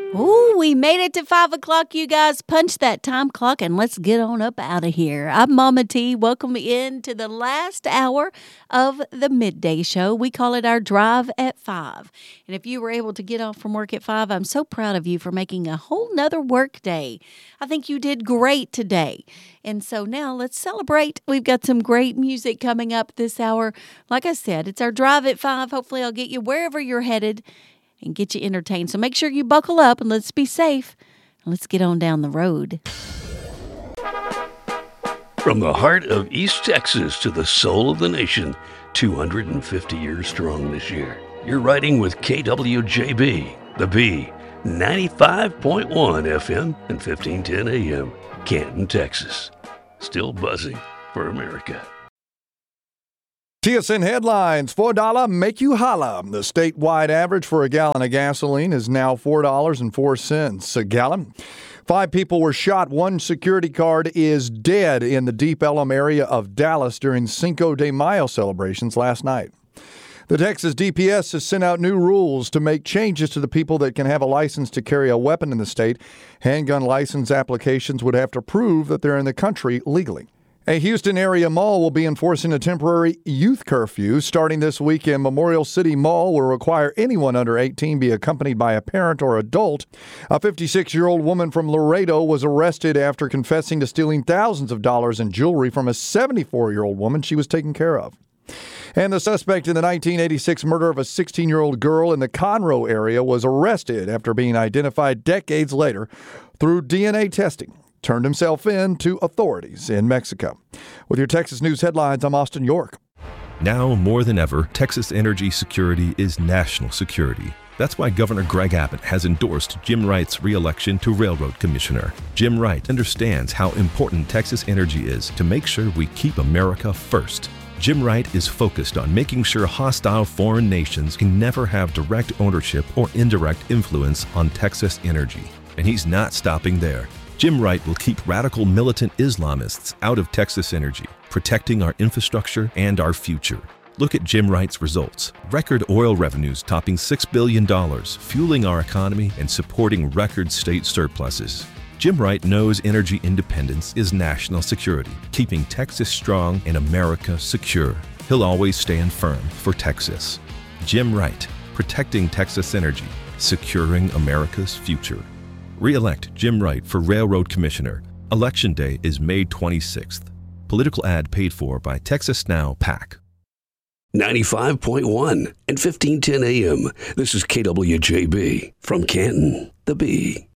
Oh, we made it to 5 o'clock, you guys. Punch that time clock and let's get on up out of here. I'm Mama T. Welcome in to the last hour of the midday show. We call it our Drive at 5. And if you were able to get off from work at 5, I'm so proud of you for making a whole nother work day. I think you did great today. And so now let's celebrate. We've got some great music coming up this hour. Like I said, it's our Drive at 5. Hopefully I'll get you wherever you're headed and get you entertained. So make sure you buckle up and let's be safe. And let's get on down the road. From the heart of East Texas to the soul of the nation, 250 years strong this year. You're riding with KWJB, the B, 95.1 FM and 1510 AM, Canton, Texas. Still buzzing for America. TSN headlines, $4 make you holla. The statewide average for a gallon of gasoline is now $4.04 a gallon. 5 people were shot. 1 security guard is dead in the Deep Ellum area of Dallas during Cinco de Mayo celebrations last night. The Texas DPS has sent out new rules to make changes to the people that can have a license to carry a weapon in the state. Handgun license applications would have to prove that they're in the country legally. A Houston area mall will be enforcing a temporary youth curfew. Starting this weekend, Memorial City Mall will require anyone under 18 be accompanied by a parent or adult. A 56-year-old woman from Laredo was arrested after confessing to stealing thousands of dollars in jewelry from a 74-year-old woman she was taking care of. And the suspect in the 1986 murder of a 16-year-old girl in the Conroe area was arrested after being identified decades later through DNA testing. Turned himself in to authorities in Mexico. With your Texas News headlines, I'm Austin York. Now more than ever, Texas energy security is national security. That's why Governor Greg Abbott has endorsed Jim Wright's re-election to Railroad Commissioner. Jim Wright understands how important Texas energy is to make sure we keep America first. Jim Wright is focused on making sure hostile foreign nations can never have direct ownership or indirect influence on Texas energy. And he's not stopping there. Jim Wright will keep radical militant Islamists out of Texas energy, protecting our infrastructure and our future. Look at Jim Wright's results. Record oil revenues topping $6 billion, fueling our economy and supporting record state surpluses. Jim Wright knows energy independence is national security, keeping Texas strong and America secure. He'll always stand firm for Texas. Jim Wright, protecting Texas energy, securing America's future. Re-elect Jim Wright for Railroad Commissioner. Election Day is May 26th. Political ad paid for by Texas Now PAC. 95.1 and 1510 AM. This is KWJB from Canton, the B.